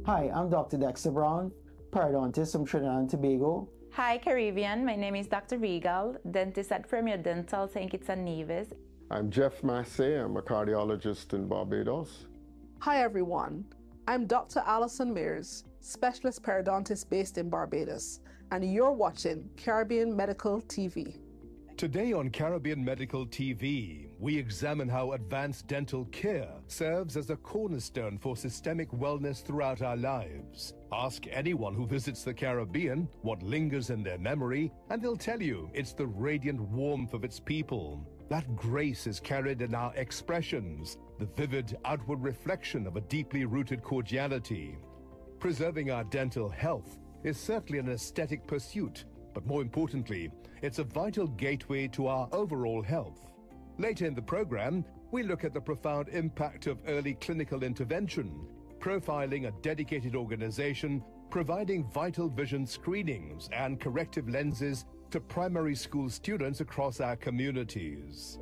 Hi, I'm Dr. Dexter Brown, periodontist from Trinidad and Tobago. Hi Caribbean, my name is Dr. Regal, dentist at Premier Dental, St. Kitts and Nevis. I'm Jeff Massey, I'm a cardiologist in Barbados. Hi everyone, I'm Dr. Alison Mears, specialist periodontist based in Barbados, and you're watching Caribbean Medical TV. Today on Caribbean Medical TV, we examine how advanced dental care serves as a cornerstone for systemic wellness throughout our lives. Ask anyone who visits the Caribbean what lingers in their memory, and they'll tell you it's the radiant warmth of its people. That grace is carried in our expressions, the vivid outward reflection of a deeply rooted cordiality. Preserving our dental health is certainly an aesthetic pursuit, but more importantly, it's a vital gateway to our overall health. Later in the program, we look at the profound impact of early clinical intervention, profiling a dedicated organization, providing vital vision screenings and corrective lenses to primary school students across our communities.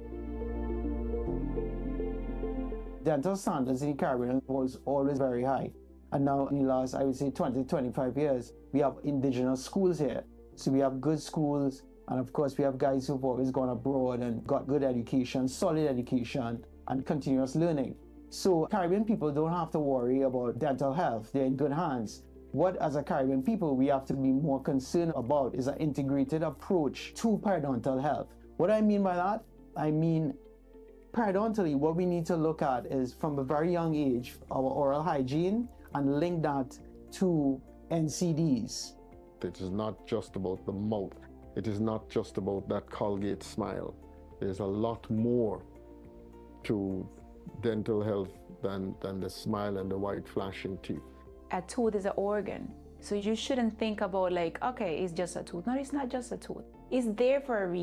Dental standards in the Caribbean was always very high. And now in the last, I would say 20 to 25 years, we have indigenous schools here. So we have good schools, and of course we have guys who've always gone abroad and got good education, solid education, and continuous learning. So Caribbean people don't have to worry about dental health. They're in good hands. What, as a Caribbean people, we have to be more concerned about is an integrated approach to periodontal health. What I mean by that? I mean, periodontally, what we need to look at is from a very young age, our oral hygiene, and link that to NCDs. It is not just about the mouth. It is not just about that Colgate smile. There's a lot more to dental health than the smile and the white flashing teeth. A tooth is an organ, so you shouldn't think about like, okay, it's just a tooth. No, it's not just a tooth. It's there for a reason.